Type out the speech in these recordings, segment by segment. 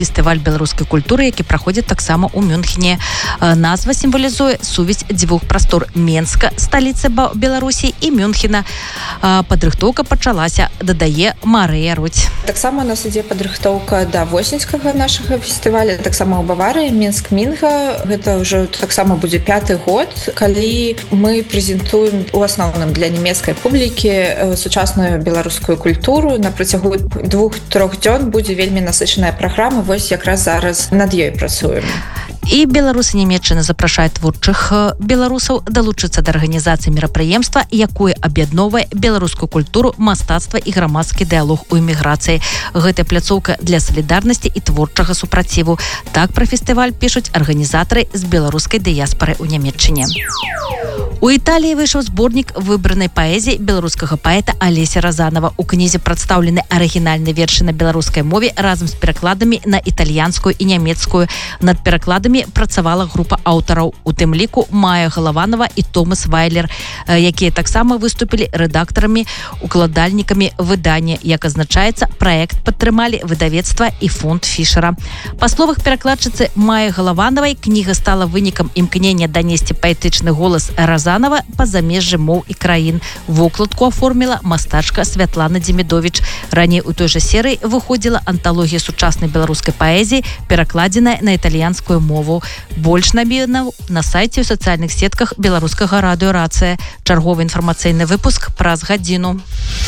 Фестываль беларускай культуры, які праходзіць таксама ў Мюнхене. Назва сімвалізуе сувязь дзвюх прастор Менска, сталіцы Беларусі, і Мюнхена. Падрыхтоўка пачалася, дадае Марыя Рудзь. Таксама у нас ідзе падрыхтоўка да восеньскага нашага фестываля, таксама ў Баварыі, Мінск-Мінга. Гэта ўжо таксама будзе 5-й год, калі мы прэзентуем у асноўным для нямецкай публікі сучасную беларускую культуру. На працягу 2-3 дзён будзе вельмі насычаная праграма. Вось якраз зараз над ёй працуем. І беларусы Нямецчыны запрашаюць творчых беларусаў далучыцца да арганізацыі мерапрыемства, якое аб'ядноўвае беларускую культуру, мастацтва і грамадскі дыялог у эміграцыі. Гэта пляцоўка для салідарнасці і творчага супраціву. Так пра фестываль пішуць арганізатары з беларускай дыяспары ў Нямецчыне. У Італіі выйшаў зборнік выбранай паэзіі беларускага паэта Алеся Разанова. У кнізе прадстаўлены арыгінальныя вершы на беларускай мове разам з перакладамі на італьянскую і нямецкую. Над перакладамі працавала група аўтараў, у тым ліку Майя Галаванова і Томас Вайлер, якія таксама выступілі рэдактарамі, укладальнікамі выдання. Як азначаецца, праект падтрымалі выдавецтва і фонд Фішера. Па словах перакладчыцы Майи Галавановай, кніга стала вынікам імкнення данесці паэтычны голас Разанова па замежжы моў і краін. Вокладку аформіла мастачка Святлана Демідовіч. Раней у той жа серыі выходзіла анталогія сучаснай беларускай паэзіі, перакладзеная на італьянскую мову. Больш навінаў на сайце ў сацыяльных сетках беларускага радыё «Рацыя». Чарговы інфармацыйны выпуск праз гадзіну.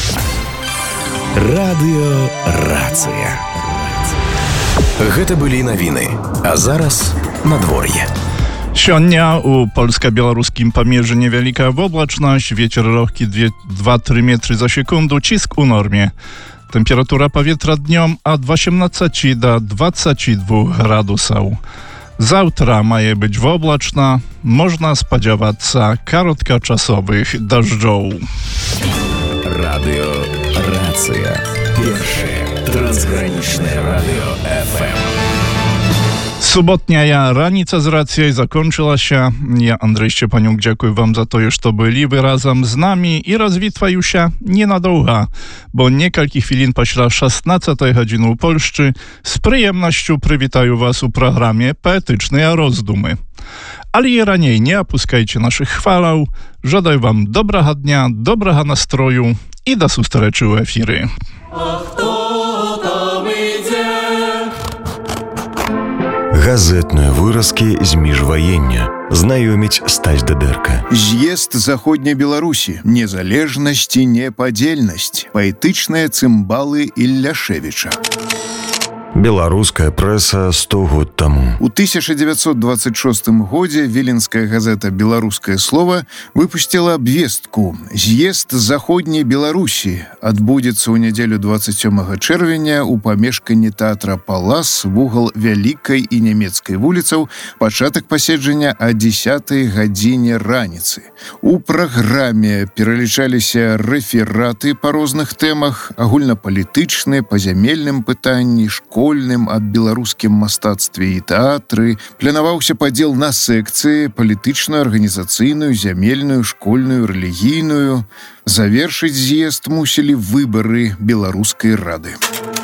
Радыё «Рацыя». Гэта былі навіны. А зараз надвор'е. Сёння у польска-беларускім памежжы невялікая воблачнасць, вецер лёгкі 2-3 метры за секунду, ціск у норме. Тэмпература паветра днём ад 18 до 22 градусаў. Заўтра мае быць воблачна, можна спадзявацца кароткачасовых дажджоў. Радыё «Рацыя». Першае трансгранічнае радыё FM. Суботняя раніца з рацыяй закончылася. Я, Андрей Szczepaniuk, дзякую вам за тое, што былі вы разам з намі, і развітваюся ненадоўга, бо некалькі хвілін пасля 16 гадзіны ў Польшчы з прыемнасцю прывітаю вас у праграме «Паэтычныя роздумы». Але і раней не апускайце нашых хвалаў. Жадаю вам добрага дня, добрага настрою і да сустрэчы ў эфіры. Газетные выразки з міжваення. Знаёміць Стась Дадэрка. З'езд Заходняй Беларусі. Незалежнасць і непадзельнасць. Паэтычныя цымбалы Ілляшевіча. Беларуская прэса 100 год таму. У 1926 годзе віленская газета «Беларускае слово» выпусціла абвестку. З'езд Заходняй Беларусі адбудзецца ў нядзелю 27 чэрвеня ў памешканні тэатра «Палас», вугал Вялікай і Нямецкай вуліцаў, пачатак паседжання о 10 гадзіне раніцы. У праграме пералічаліся рэфераты па розных тэмах, агульнапалітычныя, па зямельным пытанні, школьным, аб беларускім мастацтве і тэатры. Планаваўся падзел на секцыі: палітычную, арганізацыйную, зямельную, школьную, рэлігійную. Завершыць з'езд мусілі выбары Беларускай рады.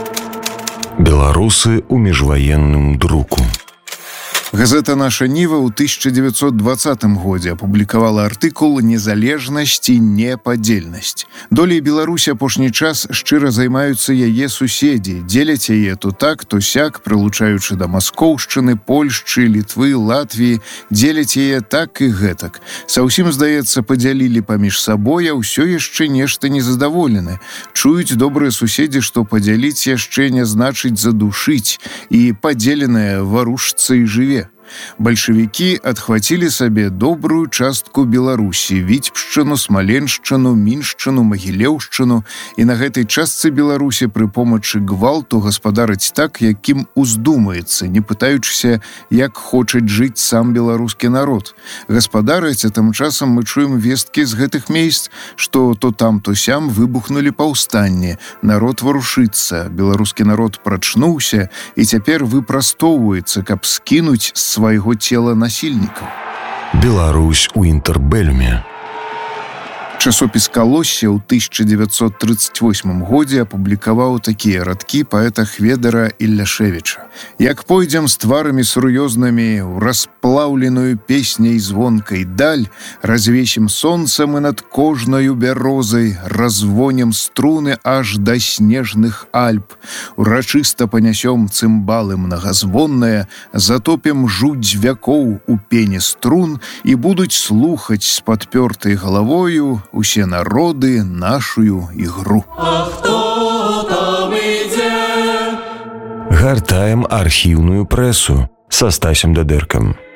Беларусы ў міжваенным друку. Газета «Наша Ніва» ў 1920 годзе апублікавала артыкул «Незалежнасць і непадзельнасць». Долей Беларусі апошні час шчыра займаюцца яе суседзі, дзеляць яе то так, то сяк, прылучаючы да Маскоўшчыны, Польшчы, Літвы, Латвіі, дзеляць яе так і гэтак. Са ўсім, здаецца, падзялілі паміж сабой, а ўсё яшчэ нешта незадаволены. Чуюць добрыя суседзі, што падзяліць яшчэ не значыць задушыць, і падзеленае варушцца і жыве. Бальшавікі адхвацілі сабе добрую частку Беларусі: Віцебшчыну, Смаленшчыну, Міншчыну, Магілеўшчыну, і на гэтай частцы Беларусі пры помачы гвалту гаспадарыць так, якім уздумаецца, не пытаючыся, як хоча жыць сам беларускі народ. Гаспадарыць, а тым часам мы чуем весткі з гэтых месц, што то там, то сям выбухнулі паўстанні, народ варушыцца, беларускі народ прачнуўся і цяпер выпрастоўваецца, каб скінуць свайго цела насільнікаў. Беларусь у інтэрбэльме. Часопіс «Калоссе» ў 1938 годзе апублікаваў такія радкі паэта Хведара Ілляшевіча. «Як пойдзем з тварамі сур'ёзнымі ў расплаўленую песняй звонкай даль, развесім сонца мы над кожнаю бярозай, развонем струны аж да снежных Альп, урачыста панясём цымбалы многазвонныя, затопім жудзь вякоў у пене струн і будуць слухаць з падпёртай галавою усе народы нашую ігру». А хто там ідзе? Гартаем архіўную прэсу са Стасем Дадэркам.